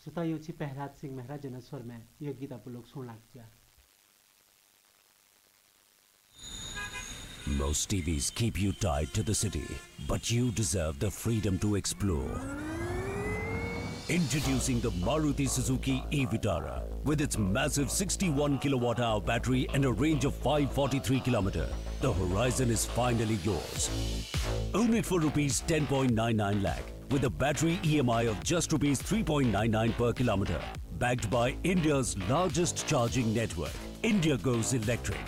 श्रोता यो छि प्रहलाद सिंह मेहरा जन स्वर में यो गीत आप लोग सुन लाग। Most TVs keep you tied to the city, but you deserve the freedom to explore. Introducing the Maruti Suzuki e-Vitara with its massive 61 kilowatt-hour battery and a range of 543 km. The horizon is finally yours. Own it for rupees 10.99 lakh with a battery EMI of just rupees 3.99 per kilometer. Backed by India's largest charging network, India goes electric.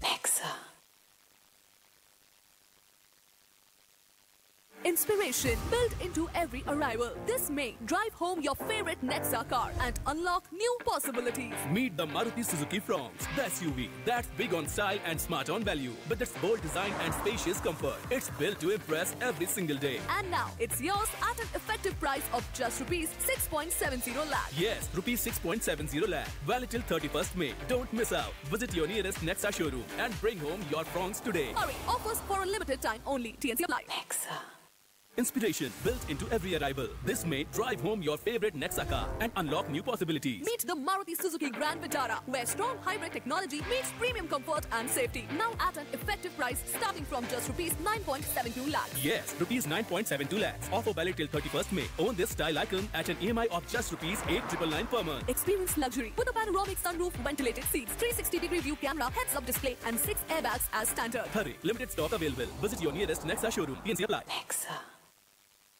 Inspiration built into every arrival. This May, drive home your favorite Nexa car and unlock new possibilities. Meet the Maruti Suzuki Fronx, the SUV that's big on style and smart on value. With its bold design and spacious comfort, it's built to impress every single day. And now, it's yours at an effective price of just rupees 6.70 lakh. Yes, rupees 6.70 lakh. Valid till 31st May. Don't miss out. Visit your nearest Nexa showroom and bring home your Fronx today. Hurry, offers for a limited time only. TNC apply. Nexa. Inspiration built into every arrival. This May, drive home your favorite Nexa car and unlock new possibilities. Meet the Maruti Suzuki Grand Vitara, where strong hybrid technology meets premium comfort and safety. Now at an effective price starting from just rupees 9.72 lakhs. Yes, rupees 9.72 lakhs. Offer valid till 31st May. Own this style icon at an EMI of just rupees 8,999 per month. Experience luxury with a panoramic sunroof, ventilated seats, 360-degree view camera, heads-up display, and 6 airbags as standard. Hurry, limited stock available. Visit your nearest Nexa showroom. PNC apply. Nexa.